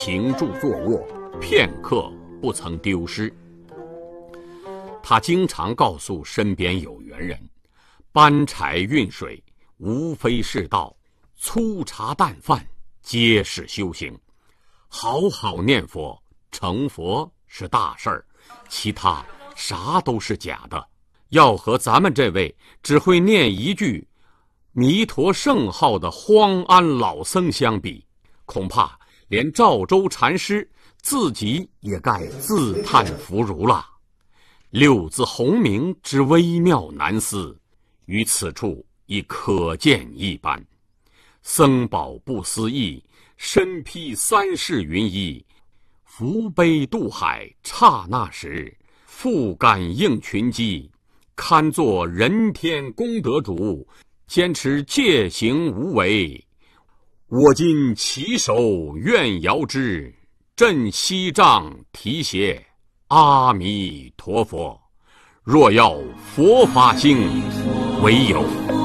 行住坐卧，片刻不曾丢失。他经常告诉身边有缘人，搬柴运水无非是道，粗茶淡饭皆是修行。好好念佛，成佛是大事儿，其他啥都是假的。要和咱们这位只会念一句弥陀圣号的荒安老僧相比，恐怕连赵州禅师自己也该自叹弗如了。六字洪名之微妙难思，于此处已可见一斑。僧宝不思议，身披三世云衣，扶悲渡海刹那时，复感应群机，堪作人天功德主，坚持戒行无为。我今起手愿遥之，振西杖提携阿弥陀佛。若要佛法兴，唯有